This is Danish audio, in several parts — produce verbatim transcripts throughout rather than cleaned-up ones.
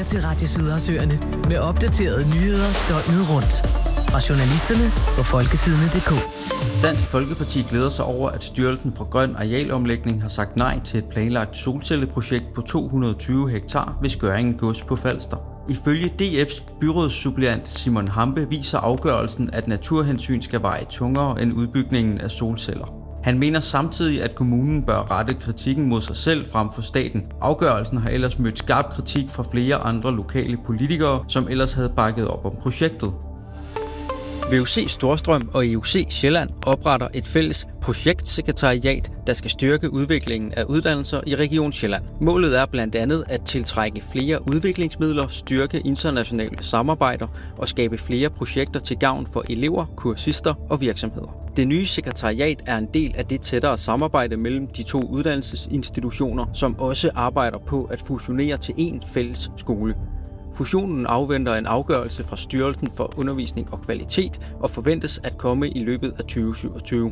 til Radio Sydhavsøerne med opdaterede nyheder døgnet rundt. Fra journalisterne på folkesidene punktum d k. Dansk Folkeparti glæder sig over, at Styrelsen for Grøn Arealomlægning har sagt nej til et planlagt solcelleprojekt på to hundrede og tyve hektar ved Skørringen Gods på Falster. Ifølge D F's byrådssuppleant Simon Hampe viser afgørelsen, at naturhensyn skal veje tungere end udbygningen af solceller. Han mener samtidig, at kommunen bør rette kritikken mod sig selv frem for staten. Afgørelsen har ellers mødt skarp kritik fra flere andre lokale politikere, som ellers havde bakket op om projektet. V U C Storstrøm og E U C Sjælland opretter et fælles projektsekretariat, der skal styrke udviklingen af uddannelser i Region Sjælland. Målet er blandt andet at tiltrække flere udviklingsmidler, styrke internationale samarbejder og skabe flere projekter til gavn for elever, kursister og virksomheder. Det nye sekretariat er en del af det tættere samarbejde mellem de to uddannelsesinstitutioner, som også arbejder på at fusionere til én fælles skole. Fusionen afventer en afgørelse fra Styrelsen for Undervisning og Kvalitet og forventes at komme i løbet af tyve syvogtyve.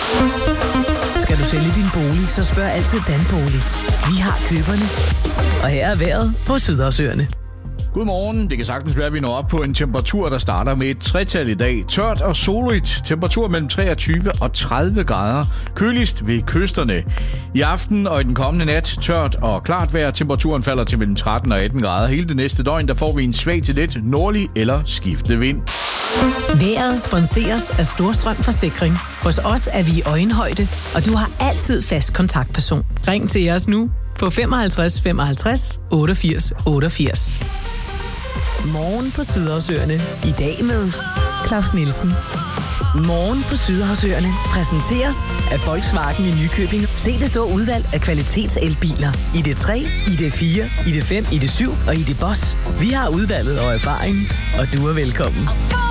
Skal du sælge din bolig, så spørg altid Danbolig. Vi har køberne. Og her er vejret på Sydhavsøerne. Godmorgen. Det kan sagtens være, at vi når op på en temperatur, der starter med et tretal i dag. Tørt og solrigt. Temperatur mellem treogtyve og tredive grader. Køligst ved kysterne. I aften og i den kommende nat tørt og klart vejr. Temperaturen falder til mellem tretten og atten grader. Hele det næste døgn, der får vi en svag til let nordlig eller skiftende vind. Vejret sponseres af Storstrøm Forsikring. Hos os er vi i øjenhøjde, og du har altid fast kontaktperson. Ring til os nu på femoghalvtreds femoghalvtreds otteogfirs otteogfirs. Morgen på Sydhavsøerne. I dag med Claus Nielsen. Morgen på Sydhavsøerne præsenteres af Volkswagen i Nykøbing. Se det store udvalg af kvalitetselbiler. I D tre, I D fire, I D fem, I D syv og I D Boss. Vi har udvalget og erfaring, og du er velkommen.